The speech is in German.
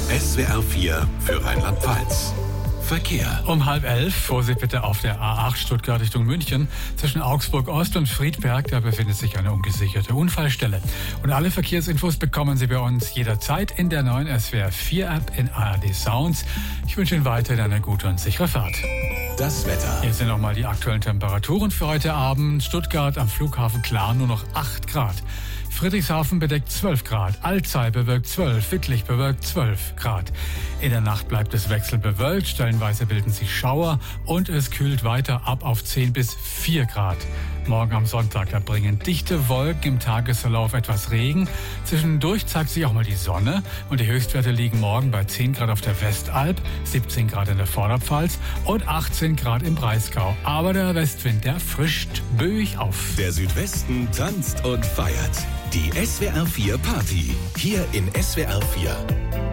SWR 4 für Rheinland-Pfalz. Verkehr. Um 10:30, Vorsicht bitte auf der A8 Stuttgart Richtung München. Zwischen Augsburg Ost und Friedberg, da befindet sich eine ungesicherte Unfallstelle. Und alle Verkehrsinfos bekommen Sie bei uns jederzeit in der neuen SWR 4 App in ARD Sounds. Ich wünsche Ihnen weiterhin eine gute und sichere Fahrt. Das Wetter. Hier sind nochmal die aktuellen Temperaturen für heute Abend. Stuttgart am Flughafen klar, nur noch 8 Grad. Friedrichshafen bedeckt 12 Grad, Alzey bewölkt 12, Wittlich bewölkt 12 Grad. In der Nacht bleibt es wechselbewölkt, stellenweise bilden sich Schauer und es kühlt weiter ab auf 10 bis 4 Grad. Morgen am Sonntag, da bringen dichte Wolken im Tagesverlauf etwas Regen. Zwischendurch zeigt sich auch mal die Sonne und die Höchstwerte liegen morgen bei 10 Grad auf der Westalb, 17 Grad in der Vorderpfalz und 18 Grad im Breisgau. Aber der Westwind, der frischt böig auf. Der Südwesten tanzt und feiert. Die SWR 4 Party. Hier in SWR 4.